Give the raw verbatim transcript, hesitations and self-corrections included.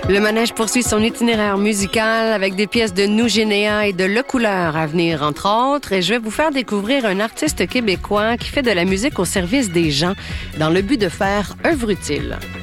Le manège poursuit son itinéraire musical avec des pièces de Nou Généa et de Le Couleur à venir, entre autres. Et je vais vous faire découvrir un artiste québécois qui fait de la musique au service des gens dans le but de faire œuvre utile.